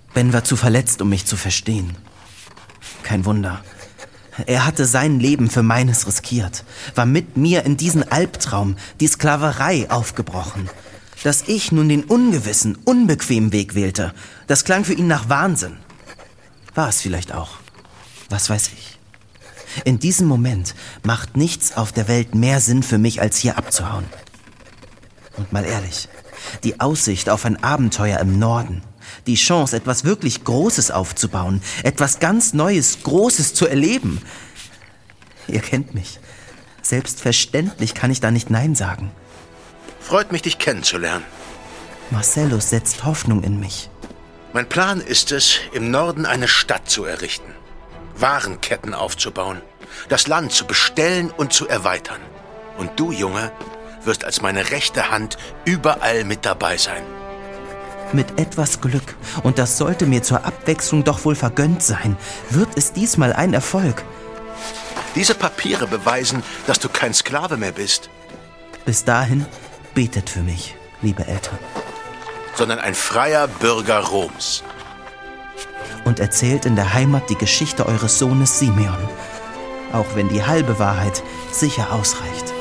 Ben war zu verletzt, um mich zu verstehen. Kein Wunder. Er hatte sein Leben für meines riskiert, war mit mir in diesen Albtraum, die Sklaverei, aufgebrochen. Dass ich nun den ungewissen, unbequemen Weg wählte, das klang für ihn nach Wahnsinn. War es vielleicht auch. Was weiß ich. In diesem Moment macht nichts auf der Welt mehr Sinn für mich, als hier abzuhauen. Und mal ehrlich, die Aussicht auf ein Abenteuer im Norden, die Chance, etwas wirklich Großes aufzubauen, etwas ganz Neues, Großes zu erleben. Ihr kennt mich. Selbstverständlich kann ich da nicht Nein sagen. Freut mich, dich kennenzulernen. Marcellus setzt Hoffnung in mich. Mein Plan ist es, im Norden eine Stadt zu errichten, Warenketten aufzubauen, das Land zu bestellen und zu erweitern. Und du, Junge, wirst als meine rechte Hand überall mit dabei sein. Mit etwas Glück, und das sollte mir zur Abwechslung doch wohl vergönnt sein, wird es diesmal ein Erfolg. Diese Papiere beweisen, dass du kein Sklave mehr bist. Bis dahin betet für mich, liebe Eltern. Sondern ein freier Bürger Roms. Und erzählt in der Heimat die Geschichte eures Sohnes Simeon, auch wenn die halbe Wahrheit sicher ausreicht.